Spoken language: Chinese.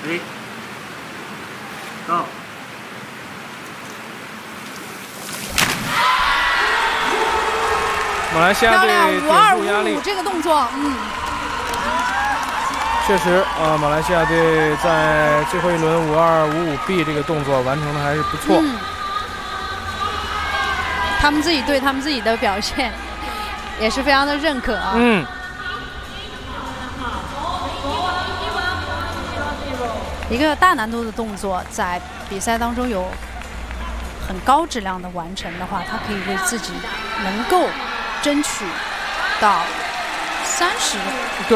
3、Go。 马来西亚队点数压力， 这个动作， 确实马来西亚队在最后一轮5255B 这个动作完成的还是不错。 他们自己对他们自己的表现也是非常的认可啊。一个大难度的动作，在比赛当中有很高质量的完成的话，他可以为自己能够争取到30。